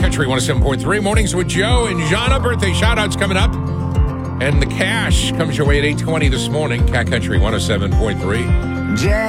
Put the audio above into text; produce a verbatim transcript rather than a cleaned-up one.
Country one oh seven point three. Mornings with Joe and Jana. Birthday shout-outs coming up. And the cash comes your way at eight twenty this morning. Cat Country one oh seven point three.